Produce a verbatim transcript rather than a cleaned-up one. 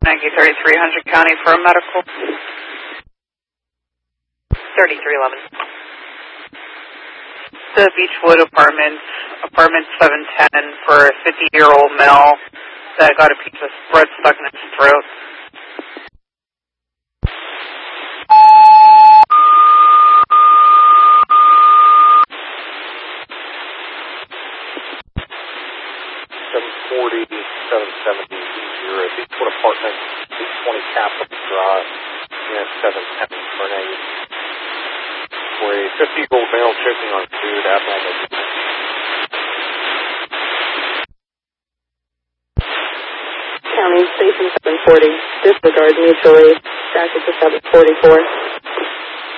Yankee thirty-three hundred County for a medical. thirty-three eleven. The Beechwood Apartments, apartment seven ten for a fifty-year-old male that got a piece of bread stuck in his throat. seven forty, seven seventy, zero, Beechwood Apartment, eight twenty Capitol Drive, unit seven ten for an aid. For a fifty-year-old male choking on food, abnormal breathing. County Station seven forty, disregard mutually, traffic to seven forty-four.